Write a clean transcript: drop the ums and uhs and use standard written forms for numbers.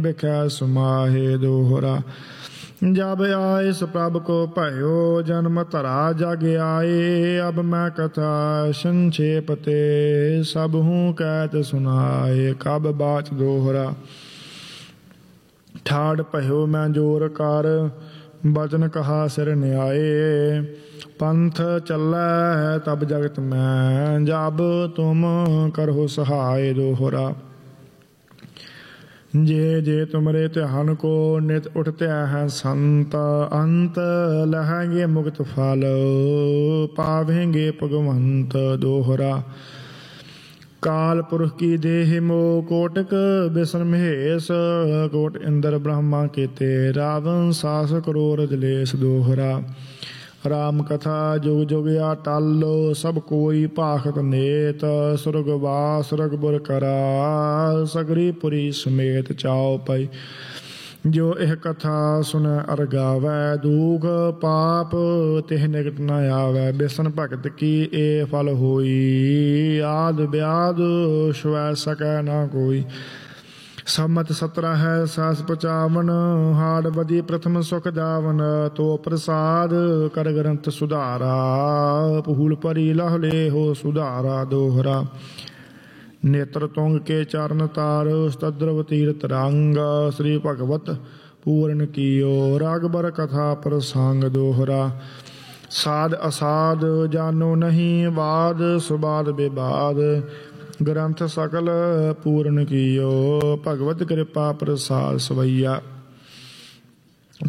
बिखै सुमाहे दोहरा। जब आए सो प्रभ को भयो जन्म धरा जग आए। अब मैं कथा संक्षेप ते सब हूँ कहत सुनाए। कब बाच दोहरा। ठाड़ भयो मैं जोर कर बचन कहा सिर न्याय। पंथ चलै तब जगत में जब तुम करहो सहाय दोहरा। जे जे तुमरे ध्यान को नित उठते हैं संत। अंत लहेंगे मुक्त फल पावेंगे भगवंत दोहरा। काल पुरख की देह मोह कोटक बिसन महेश। कोट इंद्र ब्रह्मा केते रावण सास करोड़ जलेस दोहरा। राम कथा जुग जुग अटल सब कोई भाखत नेत। सुरगवास रघुबर करा सगरी पुरी समेत चाओ पई। जो यह कथा सुन अर गावै दुख पाप तिह निकट न आवै। बिसन भगत की ए फल होई आद ब्याद छुऐ सकै न कोई। सम्मत 17 है सास 55 हाड़ बदी प्रथम सुख जावन। तो प्रसाद कर ग्रंथ सुधारा भूल परी लह ले हो सुधारा दोहरा। नेत्र तुंग के चरण तार स्तद्रव तीर्थ रंग। श्री भगवत पूर्ण कियो रागबर कथा प्रसंग दोहरा। साध असाध जानो नहीं वाद सुबाद विवाद। ग्रंथ सकल पूर्ण कियो भगवत कृपा प्रसाद सवैया।